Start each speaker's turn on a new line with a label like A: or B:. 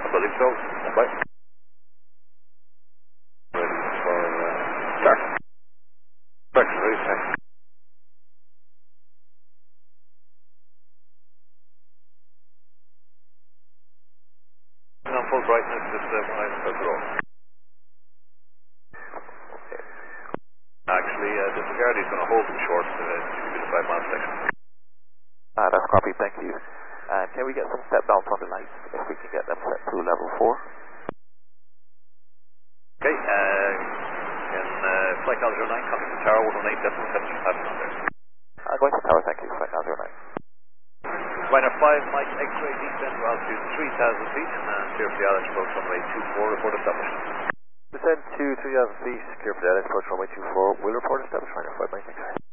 A: believe so. Bye. Ready for start. Correction, ready, start. On full brightness, just when I start to roll. Actually, disregard, he's going to hold them short to the 5 mile section.
B: That's copy, thank you. Can we get some step downs on the lights, if we can get them set to level 4?
A: Okay, in flight 009, coming to tower 118, decimal 7 passing on there.
B: Going to tower, thank you, flight 009.
A: Liner 5, Mike X-ray, descend to altitude 3,000 feet, and clear for the Alex approach runway 24, report established.
B: Descend to 3,000 feet, clear for the Alex approach runway 24, will report established, Liner 5, Mike X-ray.